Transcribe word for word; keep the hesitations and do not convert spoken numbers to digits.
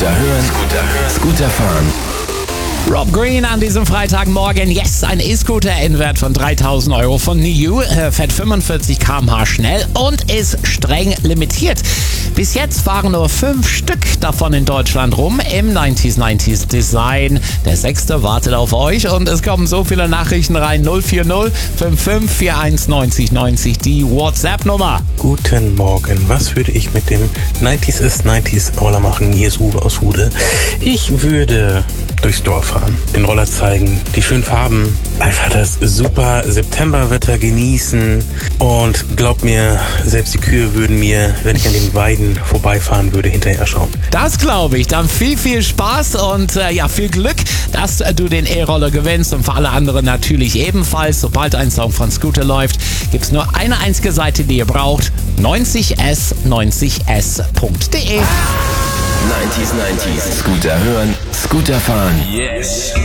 Scooter hören, Scooter hören, Scooter fahren. Rob Green an diesem Freitagmorgen. Yes, ein E-Scooter in Wert von dreitausend Euro von Niu. Fährt fünfundvierzig Kilometer pro Stunde schnell und ist streng limitiert. Bis jetzt fahren nur fünf Stück davon in Deutschland rum im neunzig neunzig Design. Der sechste wartet auf euch und es kommen so viele Nachrichten rein. null vier null fünf fünf vier eins neun null neun null, die WhatsApp-Nummer. Guten Morgen. Was würde ich mit dem neunzig ist neunzig Roller machen? Hier ist Uwe aus Hude. Ich würde durchs Dorf fahren, den Roller zeigen, die schönen Farben, einfach das super Septemberwetter genießen und glaub mir, selbst die Kühe würden mir, wenn ich an den Weiden vorbeifahren würde, hinterher schauen. Das glaube ich. Dann viel, viel Spaß und äh, ja, viel Glück, dass äh, du den E-Roller gewinnst und für alle anderen natürlich ebenfalls. Sobald ein Song von Scooter läuft, gibt es nur eine einzige Seite, die ihr braucht. neunzig s neunzig s punkt de neunzig neunzig. Scooter hören, Scooter fahren. Yes.